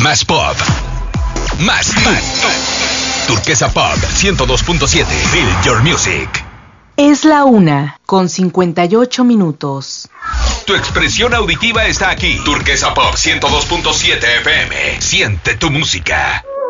Más pop. Más tú. Turquesa Pop 102.7. Feel your music. Es la 1:58. Tu expresión auditiva está aquí. Turquesa Pop 102.7 FM. Siente tu música.